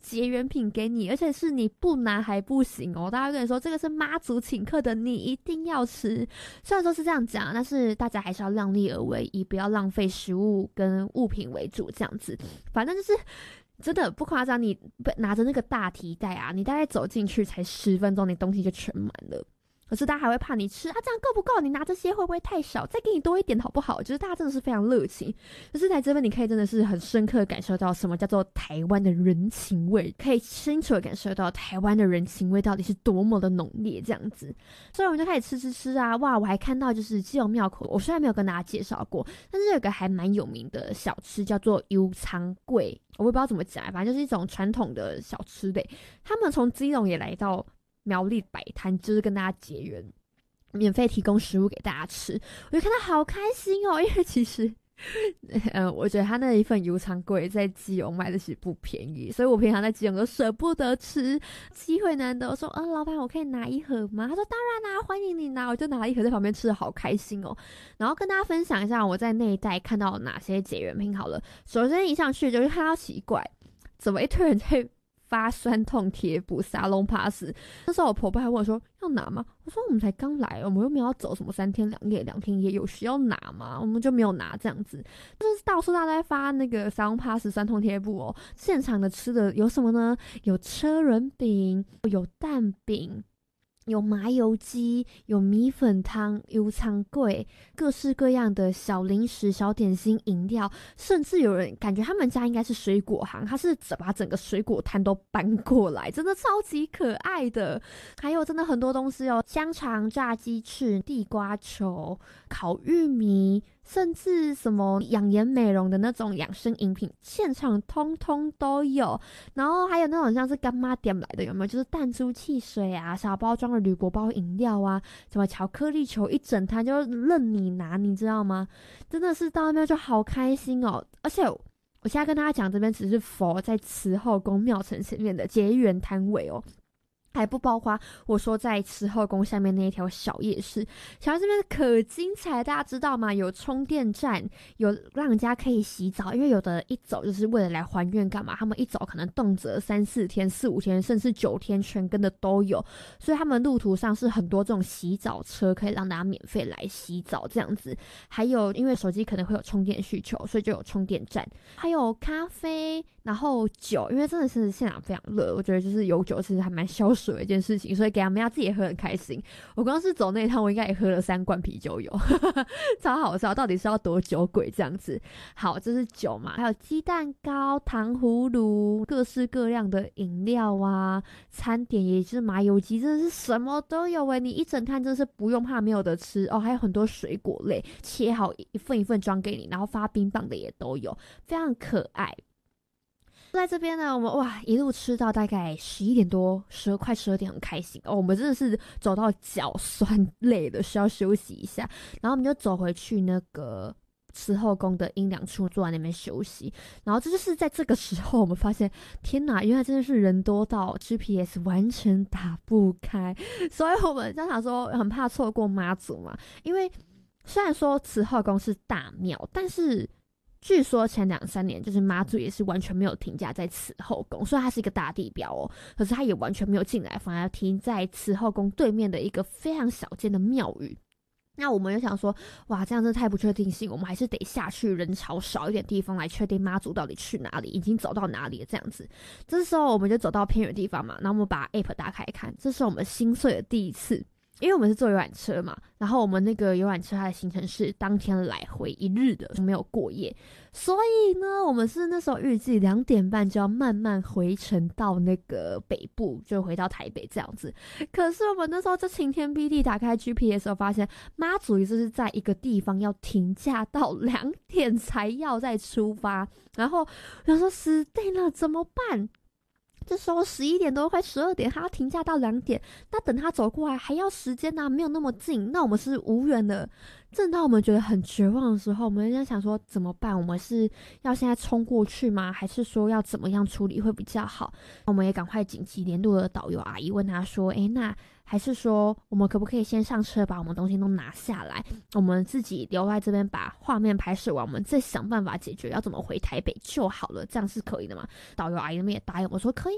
结缘品给你，而且是你不拿还不行哦。大家跟你说这个是妈祖请客的，你一定要吃。虽然说是这样讲，但是大家还是要量力而为，以不要浪费食物跟物品为主，这样子。反正就是真的不夸张，你拿着那个大提袋啊，你大概走进去才10分钟，你东西就全满了。可是大家还会怕你吃啊，这样够不够？你拿这些会不会太少？再给你多一点好不好？就是大家真的是非常热情，就是在这边你可以真的是很深刻感受到什么叫做台湾的人情味，可以清楚的感受到台湾的人情味到底是多么的浓烈这样子。所以我们就开始吃啊，哇！我还看到就是基隆庙口，我虽然没有跟大家介绍过，但是有个还蛮有名的小吃叫做油仓粿，我也不知道怎么讲，反正就是一种传统的小吃类。他们从基隆也来到苗栗摆摊，就是跟大家结缘，免费提供食物给大家吃，我就看到好开心哦。因为其实我觉得他那一份油肠粿在基隆卖的其实不便宜，所以我平常在基隆都舍不得吃，机会难得，我说老板我可以拿一盒吗？他说当然啦，欢迎你拿。我就拿了一盒在旁边吃的好开心哦。然后跟大家分享一下我在那一带看到哪些结缘品好了。首先一上去就看到奇怪，怎么一堆人在发酸痛贴布沙龙 pass。 那时候我婆婆还问我说要拿吗？我说我们才刚来，我们又没有要走什么3天2夜2天1夜，有需要拿吗？我们就没有拿这样子。就是到处大家在发那个沙龙 pass 酸痛贴布哦。现场的吃的有什么呢？有车轮饼，有蛋饼，有麻油鸡，有米粉汤，油肠粿，各式各样的小零食、小点心、饮料，甚至有人感觉他们家应该是水果行，他是把整个水果摊都搬过来，真的超级可爱的。还有真的很多东西哦，香肠、炸鸡翅、地瓜球、烤玉米，甚至什么养颜美容的那种养生饮品，现场通通都有。然后还有那种像是干妈店来的，有没有？就是弹珠汽水啊，小包装的铝箔包饮料啊，什么巧克力球，一整摊就任你拿，你知道吗？真的是到那边就好开心哦。而且我现在跟大家讲，这边只是佛在慈后宫庙城前面的结缘摊位哦，还不包括我说在慈后宫下面那一条小夜市。小夜市这边可精彩，大家知道吗？有充电站，有让人家可以洗澡，因为有的一走就是为了来还愿干嘛，他们一走可能动辄3、4天、4、5天，甚至9天全跟的都有，所以他们路途上是很多这种洗澡车，可以让大家免费来洗澡这样子。还有因为手机可能会有充电需求，所以就有充电站，还有咖啡，然后酒，因为真的是现场非常热，我觉得就是有酒其实还蛮消暑的一件事情，所以给他们家自己也喝很开心。我光是走那一趟，我应该也喝了3罐啤酒油超好笑，到底是要多酒鬼这样子。好，这是酒嘛，还有鸡蛋糕、糖葫芦，各式各样的饮料啊，餐点也就是麻油鸡，真的是什么都有你一整摊真的是不用怕没有得吃哦。还有很多水果类，切好一份一份装给你，然后发冰棒的也都有，非常可爱。在这边呢，我们一路吃到大概11点多，快12点，很开心哦。我们真的是走到脚酸累了，需要休息一下，然后我们就走回去那个慈后宫的阴凉处，坐在那边休息。然后这就是在这个时候，我们发现，天哪，原来真的是人多到 GPS 完全打不开，所以我们就想说，很怕错过妈祖嘛。因为虽然说慈后宫是大庙，但是据说前2、3年，就是妈祖也是完全没有停驾在慈后宫，所以它是一个大地标哦，可是它也完全没有进来，反而停在慈后宫对面的一个非常小间的庙宇。那我们就想说，哇，这样真的太不确定性，我们还是得下去人潮少一点地方来确定妈祖到底去哪里，已经走到哪里了这样子。这时候我们就走到偏远地方嘛，然后我们把 app 打开看，这是我们心碎的第一次。因为我们是坐游览车嘛，然后我们那个游览车它的行程是当天来回1日的，没有过夜，所以呢，我们是那时候预计2点半就要慢慢回程到那个北部，就回到台北这样子。可是我们那时候就晴天霹雳，打开 GPS 的时候发现妈祖也是在一个地方要停驾到2点才要再出发，然后我说死定了，怎么办？这时候11点多快12点，他要停驾到2点，那等他走过来还要时间啊，没有那么近，那我们是无缘的。正当我们觉得很绝望的时候，我们在想说怎么办？我们是要现在冲过去吗？还是说要怎么样处理会比较好？我们也赶快紧急联络了导游阿姨，问他说：“那还是说我们可不可以先上车把我们东西都拿下来，我们自己留在这边把画面拍摄完，我们再想办法解决要怎么回台北就好了，这样是可以的吗？”导游阿姨那边也答应我说可以